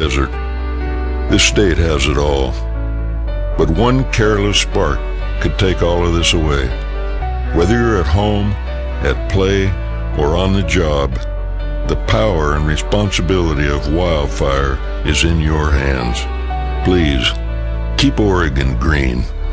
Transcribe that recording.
desert. This state has it all. But one careless spark could take all of this away. Whether you're at home, at play, or on the job, the power and responsibility of wildfire is in your hands. Please, keep Oregon green.